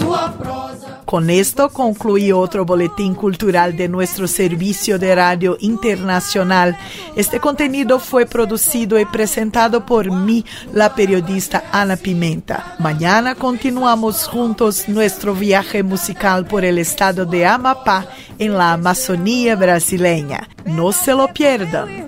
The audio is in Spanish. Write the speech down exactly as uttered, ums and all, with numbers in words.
Con esto concluí otro boletín cultural de nuestro servicio de radio internacional. Este contenido fue producido y presentado por mí, la periodista Ana Pimenta. Mañana continuamos juntos nuestro viaje musical por el estado de Amapá, en la Amazonía brasileña. No se lo pierdan.